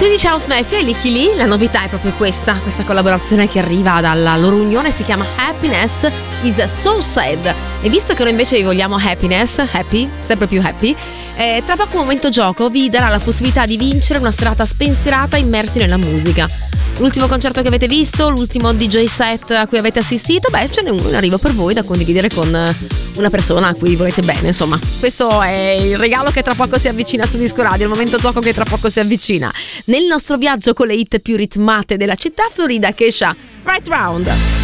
Swedish House Mafia e Licky Lee, la novità è proprio questa collaborazione che arriva dalla loro unione, si chiama Happiness is So Sad. E visto che noi invece vi vogliamo happiness, happy, sempre più happy, tra poco Momento Gioco vi darà la possibilità di vincere una serata spensierata immersi nella musica. L'ultimo concerto che avete visto, l'ultimo DJ set a cui avete assistito, ce n'è uno in arrivo per voi da condividere con una persona a cui volete bene, insomma. Questo è il regalo che tra poco si avvicina su Disco Radio, il Momento Gioco che tra poco si avvicina. Nel nostro viaggio con le hit più ritmate della città, Florida Kesha, Right Round.